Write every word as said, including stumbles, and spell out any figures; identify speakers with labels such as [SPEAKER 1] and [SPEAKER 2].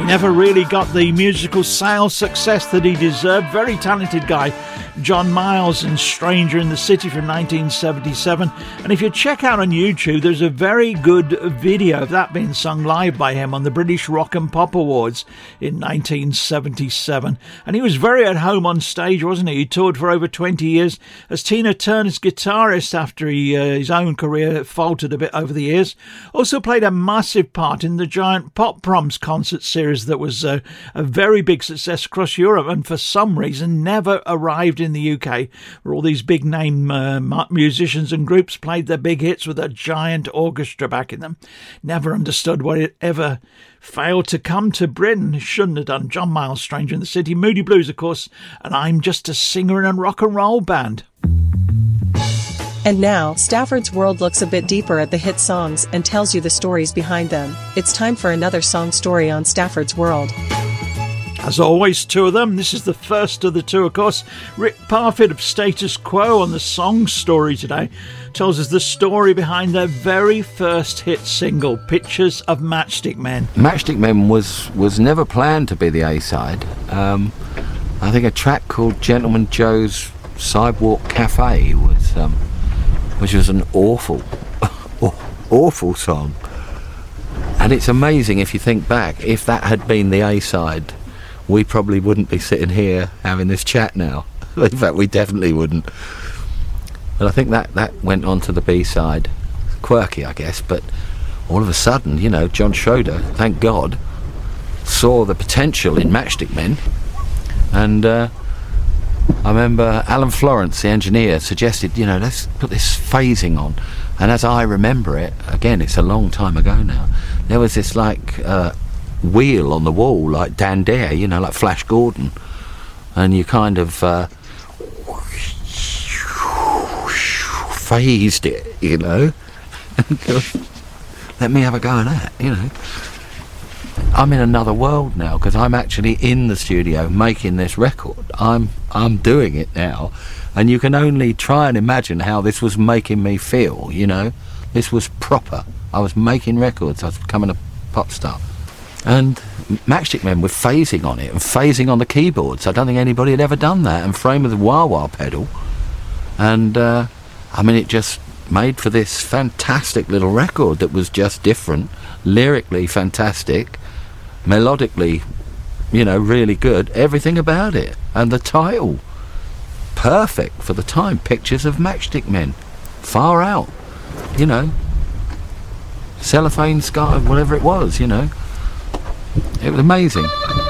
[SPEAKER 1] never really got the musical sales success that he deserved. Very talented guy, John Miles, and Stranger in the City from nineteen seventy-seven. And if you check out on YouTube, there's a very good video of that being sung live by him on the British Rock and Pop Awards in nineteen seventy-seven. And he was very at home on stage, wasn't he? He toured for over twenty years as Tina Turner's guitarist after he, uh, his own career faltered a bit over the years. Also played a massive part in the giant Pop Proms concert series that was uh, a very big success across Europe, and for some reason never arrived in the U K, where all these big name uh, musicians and groups played their big hits with a giant orchestra backing them. Never understood why it ever failed to come to Britain. It shouldn't have done. John Miles, Stranger in the City, Moody Blues, of course, and I'm Just a Singer in a Rock and Roll Band.
[SPEAKER 2] And now, Stafford's World looks a bit deeper at the hit songs and tells you the stories behind them. It's time for another song story on Stafford's World.
[SPEAKER 1] As always, two of them. This is the first of the two, of course. Rick Parfitt of Status Quo on the song story today tells us the story behind their very first hit single, Pictures of Matchstick Men.
[SPEAKER 3] Matchstick Men was, was never planned to be the A-side. Um, I think a track called Gentleman Joe's Sidewalk Cafe was... Um, which was an awful, awful song. And it's amazing if you think back, if that had been the A-side, we probably wouldn't be sitting here having this chat now. In fact, we definitely wouldn't. But I think that, that went on to the B-side. Quirky, I guess, but all of a sudden, you know, John Schroeder, thank God, saw the potential in Matchstick Men. And... Uh, I remember Alan Florence, the engineer, suggested, you know, let's put this phasing on. And as I remember it, again, it's a long time ago now, there was this, like, uh, wheel on the wall, like Dan Dare, you know, like Flash Gordon. And you kind of uh, phased it, you know. Let me have a go at that, you know. I'm in another world now because I'm actually in the studio making this record. I'm I'm doing it now, and you can only try and imagine how this was making me feel, you know. This was proper. I was making records. I was becoming a pop star. And Matchstick Men were phasing on it and phasing on the keyboards. I don't think anybody had ever done that, and frame with a wah-wah pedal. And, uh, I mean, it just made for this fantastic little record that was just different, lyrically fantastic, melodically, you know, really good, everything about it. And the title, perfect for the time, Pictures of Matchstick Men, far out, you know, cellophane sky, whatever it was, you know, it was amazing.